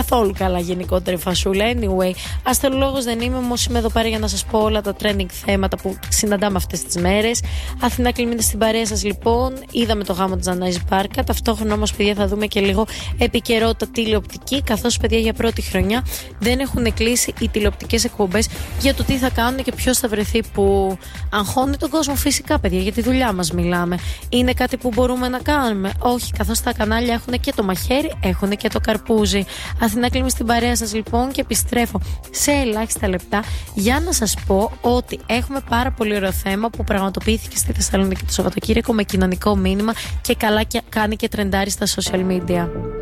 καθόλου καλά γενικότερα η φασούλα. Anyway, αστρολόγος δεν είμαι, όμως είμαι εδώ πέρα για να σας πω όλα τα trending θέματα που συναντάμε αυτές τις μέρες. Αθηνά, κλείνετε στην παρέα σας λοιπόν. Είδαμε το γάμο της Δανάης Μπάρκα. Ταυτόχρονα όμως, παιδιά, θα δούμε και λίγο επικαιρότητα τηλεοπτική. Καθώς, παιδιά, για πρώτη χρονιά δεν έχουν κλείσει οι τηλεοπτικές εκπομπές για το τι θα κάνουν και ποιος θα βρεθεί, που αγχώνει τον κόσμο φυσικά, παιδιά. Για τη δουλειά μας μιλάμε. Είναι κάτι που μπορούμε να κάνουμε? Όχι, καθώς τα κανάλια έχουν και το μαχαίρι, έχουν και το καρπούζι. Αθηνά, κλείνουμε στην παρέα σας λοιπόν και επιστρέφω σε ελάχιστα λεπτά για να σας πω ότι έχουμε πάρα πολύ ωραίο θέμα που πραγματοποιήθηκε στη Θεσσαλονίκη το Σαββατοκύριακο με κοινωνικό μήνυμα και καλά κάνει και τρεντάρει στα social media.